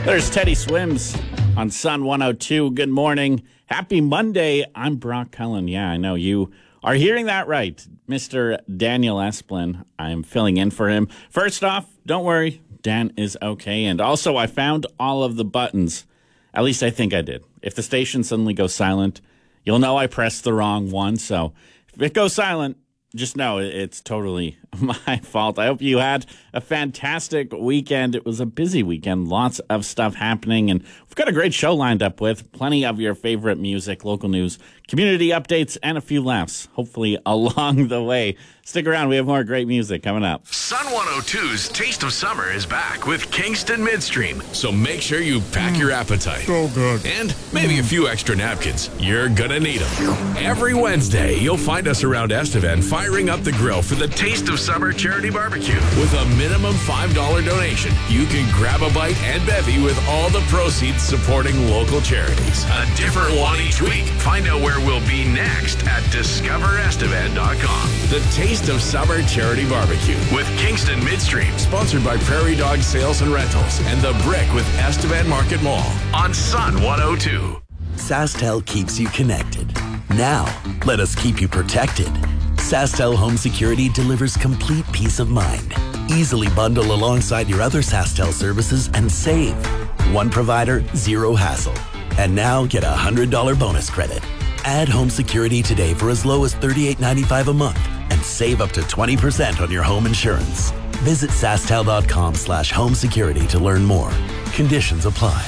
There's Teddy Swims on Sun 102. Good morning. Happy Monday. I'm Brock Cullen. Yeah, I know you are hearing that right. Mr. Daniel Esplin. I'm filling in for him. First off, don't worry. Dan is okay. And also, I found all of the buttons. At least I think I did. If the station suddenly goes silent, you'll know I pressed the wrong one. So if it goes silent, just know it's totally my fault. I hope you had a fantastic weekend. It was a busy weekend. Lots of stuff happening. And we've got a great show lined up with plenty of your favorite music, local news, community updates, and a few laughs, hopefully along the way. Stick around. We have more great music coming up. Sun 102's Taste of Summer is back with Kingston Midstream. So make sure you pack your appetite. So good. And maybe a few extra napkins. You're going to need them. Every Wednesday, you'll find us around Estevan firing up the grill for the Taste of Summer charity barbecue. With a minimum $5 donation, you can grab a bite and bevy with all the proceeds supporting local charities. A different one each week. Find out where we'll be next at discoverestevan.com. The Taste of Summer charity barbecue with Kingston Midstream, sponsored by Prairie Dog Sales and Rentals and The Brick with Estevan Market Mall on Sun 102. SaskTel keeps you connected. Now, let us keep you protected. SaskTel Home Security delivers complete peace of mind. Easily bundle alongside your other SaskTel services and save. One provider, zero hassle. And now get a $100 bonus credit. Add home security today for as low as $38.95 a month and save up to 20% on your home insurance. Visit SaskTel.com/home security to learn more. Conditions apply.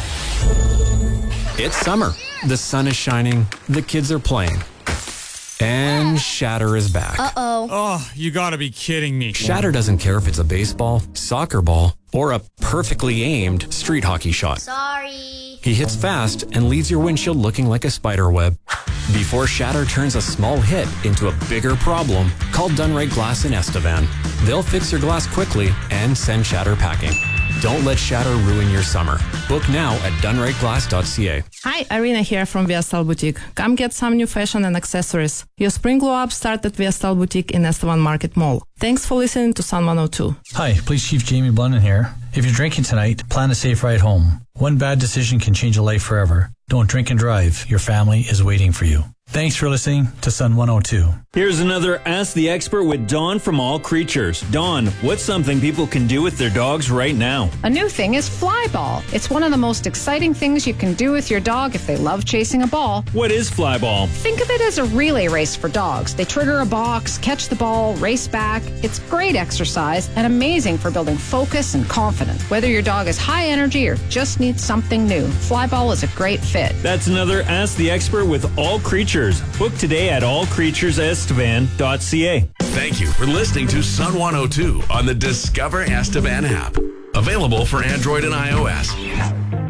It's summer. The sun is shining. The kids are playing. And Shatter is back. Uh-oh. Oh, you gotta be kidding me. Shatter doesn't care if it's a baseball, soccer ball, or a perfectly aimed street hockey shot. Sorry. He hits fast and leaves your windshield looking like a spider web. Before Shatter turns a small hit into a bigger problem, call Dunright Glass in Estevan. They'll fix your glass quickly and send Shatter packing. Don't let Shatter ruin your summer. Book now at dunrightglass.ca. Hi, Irina here from Viastal Boutique. Come get some new fashion and accessories. Your spring glow up start at Viastal Boutique in Estevan Market Mall. Thanks for listening to Sun 102. Hi, Police Chief Jamie Blunden here. If you're drinking tonight, plan a safe ride home. One bad decision can change a life forever. Don't drink and drive. Your family is waiting for you. Thanks for listening to Sun 102. Here's another Ask the Expert with Dawn from All Creatures. Dawn, what's something people can do with their dogs right now? A new thing is Flyball. It's one of the most exciting things you can do with your dog if they love chasing a ball. What is Flyball? Think of it as a relay race for dogs. They trigger a box, catch the ball, race back. It's great exercise and amazing for building focus and confidence. Whether your dog is high energy or just needs something new, Flyball is a great fit. That's another Ask the Expert with All Creatures. Book today at allcreaturesestevan.ca. Thank you for listening to Sun 102 on the Discover Estevan app. Available for Android and iOS.